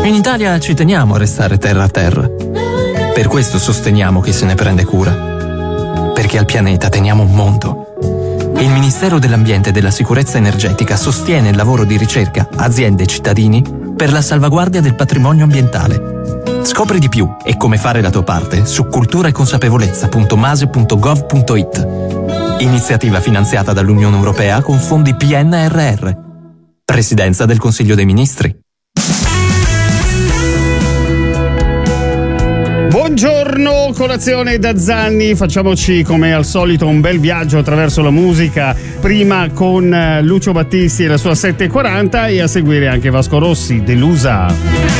In Italia ci teniamo a restare terra a terra. Per questo sosteniamo chi se ne prende cura. Perché al pianeta teniamo un mondo. Il Ministero dell'Ambiente e della Sicurezza Energetica sostiene il lavoro di ricerca, aziende e cittadini per la salvaguardia del patrimonio ambientale. Scopri di più e come fare la tua parte su culturaeconsapevolezza.mase.gov.it. Iniziativa finanziata dall'Unione Europea con fondi PNRR. Presidenza del Consiglio dei Ministri. Buongiorno, colazione da Zanni. Facciamoci come al solito un bel viaggio attraverso la musica, prima con Lucio Battisti e la sua 740 e a seguire anche Vasco Rossi, Delusa.